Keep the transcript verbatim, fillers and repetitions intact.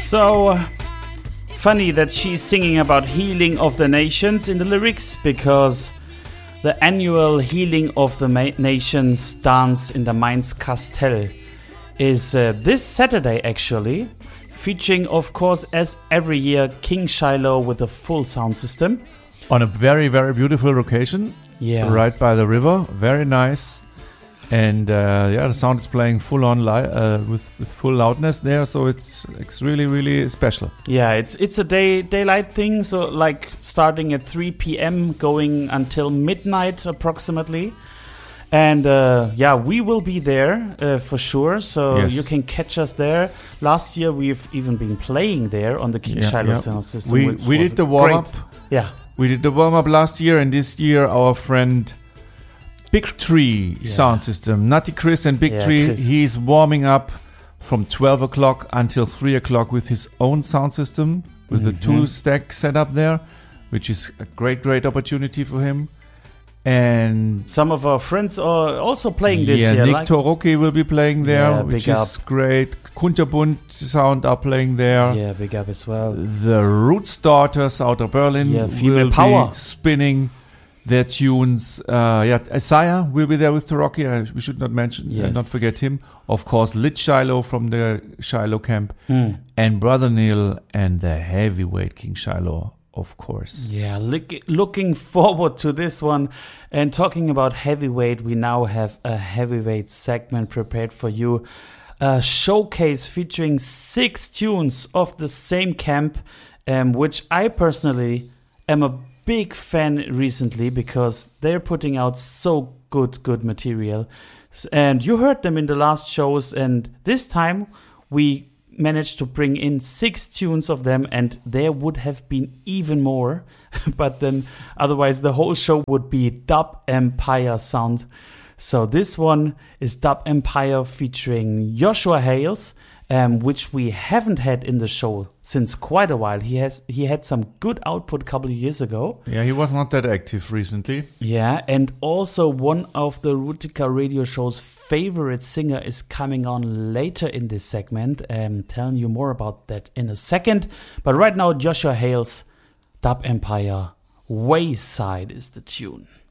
So uh, funny that she's singing about healing of the nations in the lyrics, because the annual Healing of the Ma- Nations dance in the Mainz Castell is uh, this Saturday actually, featuring of course as every year King Shiloh with a full sound system. On a very, very beautiful location. Yeah. Right by the river. Very nice. And uh, yeah, the sound is playing full on li- uh, with, with full loudness there, so it's it's really really special. Yeah, it's it's a day daylight thing, so like starting at three p.m. going until midnight approximately. And uh, yeah, we will be there uh, for sure, so yes. you can catch us there. Last year we've even been playing there on the King yeah, Shiloh yeah. sound system. We we did the warm up. Yeah, we did the warm up last year, and this year our friend Big Tree yeah. sound system, Nutty Chris and Big yeah, Tree, Chris. he's warming up from twelve o'clock until three o'clock with his own sound system, with mm-hmm. the two stack setup there, which is a great, great opportunity for him. And some of our friends are also playing this yeah, year. Nick like Toroki will be playing there, yeah, which big is up. great. Kunterbund sound are playing there. Yeah, big up as well. The Roots Daughters out of Berlin yeah, will power. be spinning their tunes. Uh, yeah, Isaiah will be there with Toroki. Uh, we should not mention, yes. uh, not forget him. Of course, Lit Shiloh from the Shiloh camp, mm. and Brother Neil and the heavyweight King Shiloh, of course. Yeah, look, looking forward to this one. And talking about heavyweight, we now have a heavyweight segment prepared for you. A showcase featuring six tunes of the same camp, um, which I personally am a big fan recently, because they're putting out so good, good material. And you heard them in the last shows, and this time we managed to bring in six tunes of them, and there would have been even more, but then otherwise the whole show would be Dub Empire sound. So this one is Dub Empire featuring Joshua Hales, um, which we haven't had in the show since quite a while. He has he had some good output a couple of years ago. Yeah, he was not that active recently. Yeah, and also one of the Rutica radio show's favorite singer is coming on later in this segment. I'm telling you more about that in a second. But right now, Joshua Hales, Dub Empire, Wayside is the tune.